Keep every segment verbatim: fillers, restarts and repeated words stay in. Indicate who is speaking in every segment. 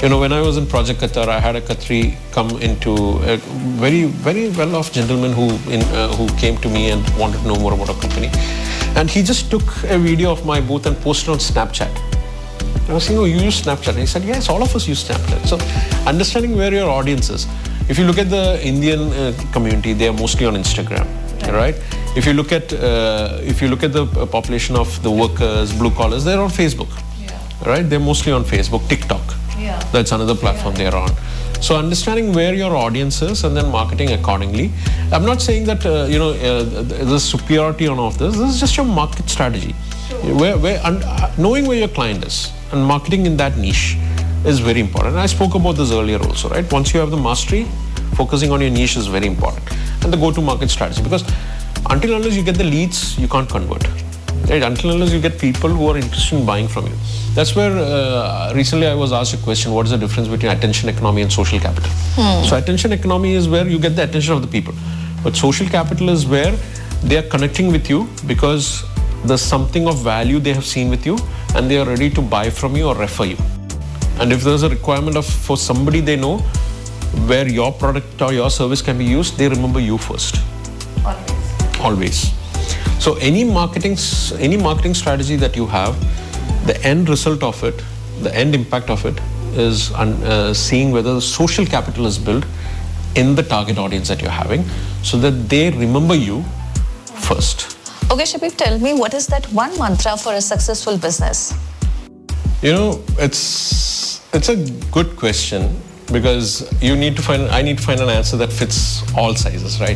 Speaker 1: You know, when I was in Project Qatar, I had a Qatari come into a very, very well-off gentleman who in, uh, who came to me and wanted to know more about our company. And he just took a video of my booth and posted on Snapchat. I was saying, oh, you use Snapchat? And he said, yes, all of us use Snapchat. So understanding where your audience is. If you look at the Indian uh, community, they are mostly on Instagram, right? right? If you look at uh, if you look at the population of the workers, blue collars, they're on Facebook, yeah. right? They're mostly on Facebook, TikTok. Yeah. That's another platform yeah. they're on. So understanding where your audience is and then marketing accordingly. I'm not saying that uh, you know uh, there's superiority on all of this. This is just your market strategy. Sure. Where, where and, uh, knowing where your client is and marketing in that niche is very important. And I spoke about this earlier also, right? Once you have the mastery, focusing on your niche is very important. And the go-to-market strategy, because until unless you get the leads, you can't convert. Right? Until unless you get people who are interested in buying from you. That's where uh, recently I was asked a question, what is the difference between attention economy and social capital? Hmm. So attention economy is where you get the attention of the people. But social capital is where they are connecting with you because there's something of value they have seen with you and they are ready to buy from you or refer you. And if there's a requirement of for somebody they know where your product or your service can be used, they remember you first.
Speaker 2: Always.
Speaker 1: Always. So any marketing, any marketing strategy that you have, the end result of it, the end impact of it is uh, seeing whether the social capital is built in the target audience that you're having so that they remember you first.
Speaker 2: Okay, Shabib, tell me, what is that one mantra for a successful business?
Speaker 1: You know, it's it's a good question because you need to find, I need to find an answer that fits all sizes, right?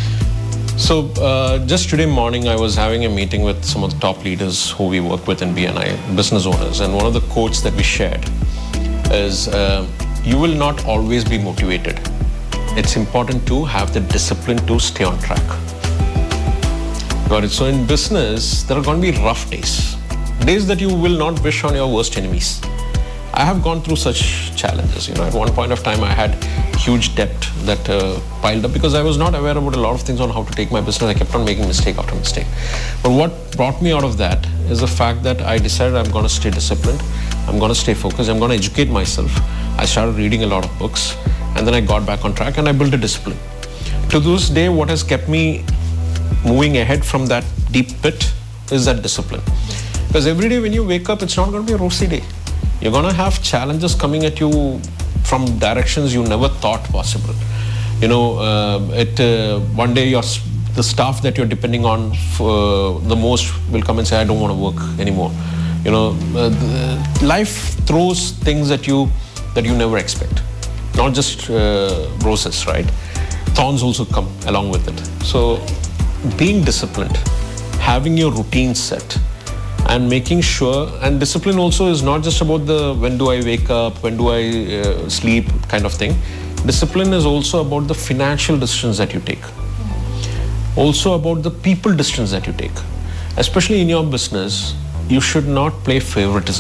Speaker 1: So uh, just today morning, I was having a meeting with some of the top leaders who we work with in B N I, business owners. And one of the quotes that we shared is, uh, you will not always be motivated. It's important to have the discipline to stay on track. Got it? So in business, there are going to be rough days. Days that you will not wish on your worst enemies. I have gone through such challenges. You know, at one point of time, I had huge debt that uh, piled up because I was not aware about a lot of things on how to take my business. I kept on making mistake after mistake. But what brought me out of that is the fact that I decided I'm going to stay disciplined. I'm going to stay focused. I'm going to educate myself. I started reading a lot of books and then I got back on track and I built a discipline. To this day, what has kept me moving ahead from that deep pit is that discipline. Because every day when you wake up, it's not going to be a rosy day. You're going to have challenges coming at you from directions you never thought possible. You know, uh, it, uh, one day your, the staff that you're depending on for, uh, the most will come and say, I don't want to work anymore. You know, uh, the, life throws things at you that you never expect. Not just uh, roses, right? Thorns also come along with it. So being disciplined, having your routine set, and making sure, and discipline also is not just about the when do I wake up, when do I uh, sleep kind of thing. Discipline is also about the financial decisions that you take. Also about the people decisions that you take. Especially in your business, you should not play favoritism.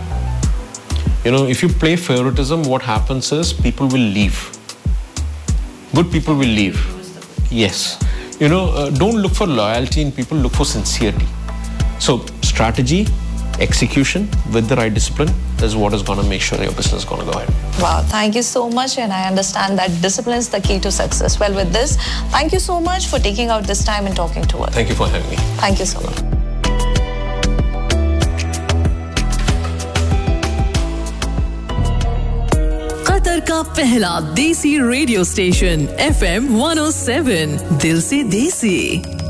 Speaker 1: You know, if you play favoritism, what happens is people will leave. Good people will leave. Yes. You know, uh, don't look for loyalty in people, look for sincerity. So strategy, execution with the right discipline is what is going to make sure your business is going to go ahead.
Speaker 2: Wow, thank you so much. And I understand that discipline is the key to success. Well, with this, thank you so much for taking out this time and talking to us.
Speaker 1: Thank you for having me.
Speaker 2: Thank you so much.
Speaker 3: Qatar का पहला देसी radio station F M one oh seven, दिल से देसी।